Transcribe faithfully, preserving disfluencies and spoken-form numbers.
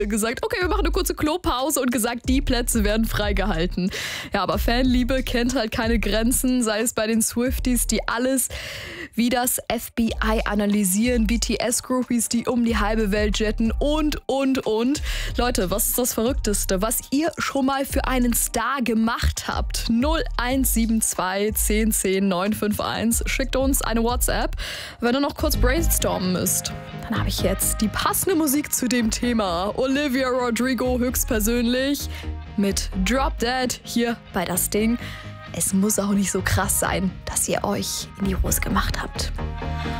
gesagt, okay, wir machen eine kurze Klopause und gesagt, die Plätze werden freigehalten. Ja, aber Fanliebe kennt halt keine Grenzen, sei es bei den Swifties, die alles wie das F B I analysieren, B T S-Groupies, die um die halbe Welt jetten und, und, und. Leute, was ist das Verrückteste, was ihr schon mal für einen Star gemacht habt? null eins sieben zwei zehn zehn neun fünf eins. Schickt uns eine WhatsApp, wenn ihr noch kurz brainstormen müsst. Dann habe ich jetzt die passende Musik zu dem Thema. Olivia Rodrigo höchstpersönlich mit Drop Dead hier bei Das Ding. Es muss auch nicht so krass sein, dass ihr euch in die Hose gemacht habt.